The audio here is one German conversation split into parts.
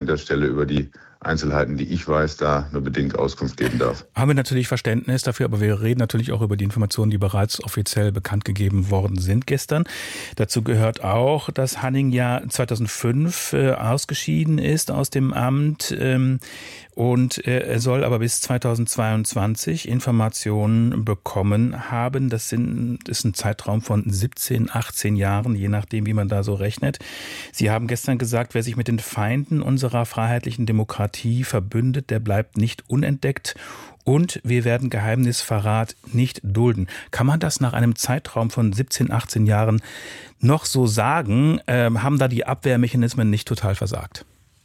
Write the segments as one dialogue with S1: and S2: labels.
S1: der Stelle über die Einzelheiten, die ich weiß, da nur bedingt Auskunft geben darf.
S2: Haben wir natürlich Verständnis dafür, aber wir reden natürlich auch über die Informationen, die bereits offiziell bekannt gegeben worden sind gestern. Dazu gehört auch, dass Hanning ja 2005 ausgeschieden ist aus dem Amt und er soll aber bis 2022 Informationen bekommen haben. Das ist ein Zeitraum von 17, 18 Jahren, je nachdem, wie man da so rechnet. Sie haben gestern gesagt, wer sich mit den Feinden unserer freiheitlichen Demokratie verbündet, der bleibt nicht unentdeckt und wir werden Geheimnisverrat nicht dulden. Kann man das nach einem Zeitraum von 17, 18 Jahren noch so sagen? Haben da die Abwehrmechanismen nicht total versagt?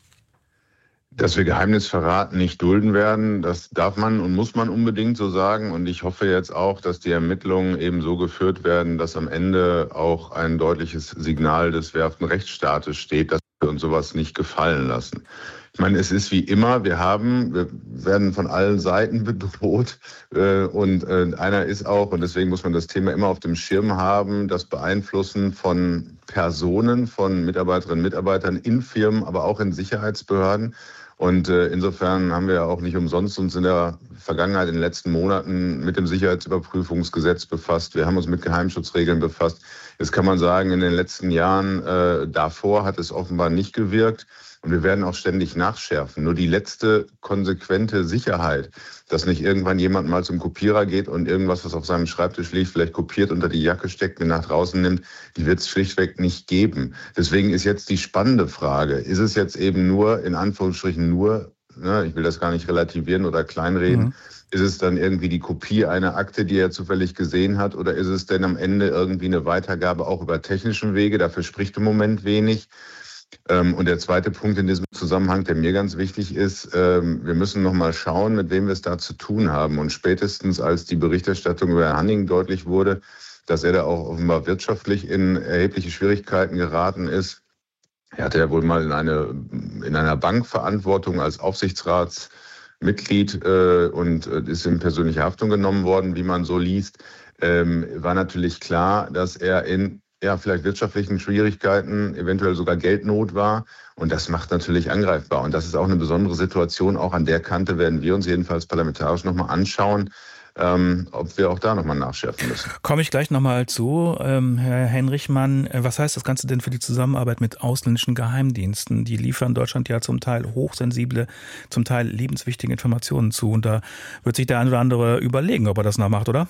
S1: Dass wir Geheimnisverrat nicht dulden werden, das darf man und muss man unbedingt so sagen. Und ich hoffe jetzt auch, dass die Ermittlungen eben so geführt werden, dass am Ende auch ein deutliches Signal des wehrhaften Rechtsstaates steht, dass wir uns sowas nicht gefallen lassen. Ich meine, es ist wie immer, wir werden von allen Seiten bedroht und einer ist auch, und deswegen muss man das Thema immer auf dem Schirm haben, das Beeinflussen von Personen, von Mitarbeiterinnen und Mitarbeitern in Firmen, aber auch in Sicherheitsbehörden. Und insofern haben wir ja auch nicht umsonst uns in der Vergangenheit, in den letzten Monaten mit dem Sicherheitsüberprüfungsgesetz befasst. Wir haben uns mit Geheimschutzregeln befasst. Jetzt kann man sagen, in den letzten Jahren davor hat es offenbar nicht gewirkt. Und wir werden auch ständig nachschärfen. Nur die letzte konsequente Sicherheit, dass nicht irgendwann jemand mal zum Kopierer geht und irgendwas, was auf seinem Schreibtisch liegt, vielleicht kopiert, unter die Jacke steckt, mit nach draußen nimmt, die wird es schlichtweg nicht geben. Deswegen ist jetzt die spannende Frage, ist es jetzt eben nur, in Anführungsstrichen nur, ich will das gar nicht relativieren oder kleinreden, ist es dann irgendwie die Kopie einer Akte, die er zufällig gesehen hat, oder ist es denn am Ende irgendwie eine Weitergabe auch über technischen Wege? Dafür spricht im Moment wenig. Und der zweite Punkt in diesem Zusammenhang, der mir ganz wichtig ist, wir müssen noch mal schauen, mit wem wir es da zu tun haben. Und spätestens als die Berichterstattung über Herrn Hanning deutlich wurde, dass er da auch offenbar wirtschaftlich in erhebliche Schwierigkeiten geraten ist. Er hatte ja wohl mal in einer Bankverantwortung als Aufsichtsratsmitglied und ist in persönliche Haftung genommen worden, wie man so liest. War natürlich klar, dass er in vielleicht wirtschaftlichen Schwierigkeiten, eventuell sogar Geldnot war. Und das macht natürlich angreifbar. Und das ist auch eine besondere Situation. Auch an der Kante werden wir uns jedenfalls parlamentarisch nochmal anschauen, ob wir auch da nochmal nachschärfen müssen.
S2: Komme ich gleich nochmal zu. Herr Henrichmann, was heißt das Ganze denn für die Zusammenarbeit mit ausländischen Geheimdiensten? Die liefern Deutschland ja zum Teil hochsensible, zum Teil lebenswichtige Informationen zu. Und da wird sich der eine oder andere überlegen, ob er das noch macht, oder?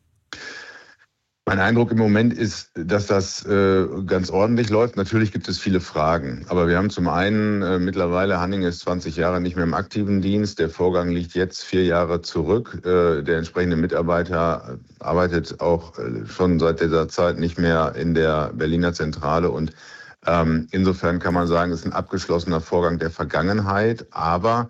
S1: Mein Eindruck im Moment ist, dass das ganz ordentlich läuft. Natürlich gibt es viele Fragen. Aber wir haben zum einen mittlerweile, Hanning ist 20 Jahre nicht mehr im aktiven Dienst. Der Vorgang liegt jetzt 4 Jahre zurück. Der entsprechende Mitarbeiter arbeitet auch schon seit dieser Zeit nicht mehr in der Berliner Zentrale. Und insofern kann man sagen, es ist ein abgeschlossener Vorgang der Vergangenheit. Aber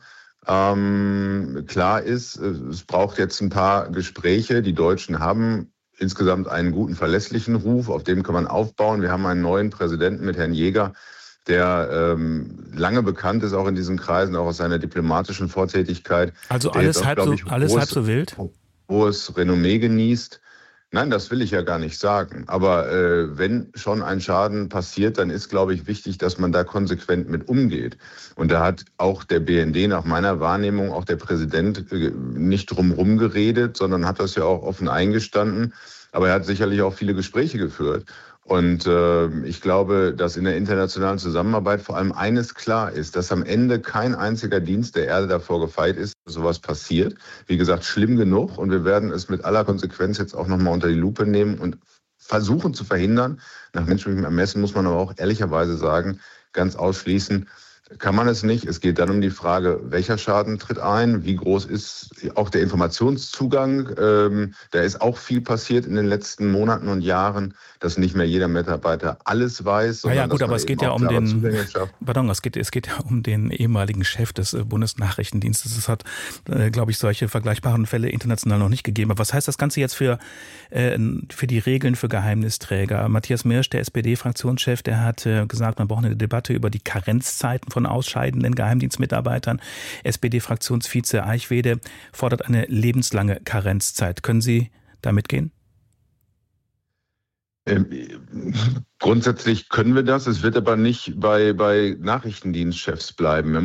S1: klar ist, es braucht jetzt ein paar Gespräche. Die Deutschen haben insgesamt einen guten, verlässlichen Ruf, auf dem kann man aufbauen. Wir haben einen neuen Präsidenten mit Herrn Jäger, der lange bekannt ist, auch in diesen Kreisen, auch aus seiner diplomatischen Vortätigkeit.
S2: Also alles halb so wild?
S1: Hohes Renommee genießt. Nein, das will ich ja gar nicht sagen. Aber wenn schon ein Schaden passiert, dann ist, glaube ich, wichtig, dass man da konsequent mit umgeht. Und da hat auch der BND nach meiner Wahrnehmung, auch der Präsident, nicht drumherum geredet, sondern hat das ja auch offen eingestanden. Aber er hat sicherlich auch viele Gespräche geführt. Und ich glaube, dass in der internationalen Zusammenarbeit vor allem eines klar ist, dass am Ende kein einziger Dienst der Erde davor gefeit ist, dass sowas passiert. Wie gesagt, schlimm genug. Und wir werden es mit aller Konsequenz jetzt auch nochmal unter die Lupe nehmen und versuchen zu verhindern. Nach menschlichem Ermessen muss man aber auch ehrlicherweise sagen, ganz ausschließen kann man es nicht. Es geht dann um die Frage, welcher Schaden tritt ein, wie groß ist auch der Informationszugang. Da ist auch viel passiert in den letzten Monaten und Jahren, dass nicht mehr jeder Mitarbeiter alles weiß.
S2: Ja gut, aber es geht ja um es geht ja um den ehemaligen Chef des Bundesnachrichtendienstes. Es hat, glaube ich, solche vergleichbaren Fälle international noch nicht gegeben. Aber was heißt das Ganze jetzt für die Regeln für Geheimnisträger? Matthias Mirsch, der SPD-Fraktionschef, der hat gesagt, man braucht eine Debatte über die Karenzzeiten von ausscheidenden Geheimdienstmitarbeitern. SPD-Fraktionsvize Eichwede fordert eine lebenslange Karenzzeit. Können Sie da mitgehen?
S1: Grundsätzlich können wir das. Es wird aber nicht bei Nachrichtendienstchefs bleiben.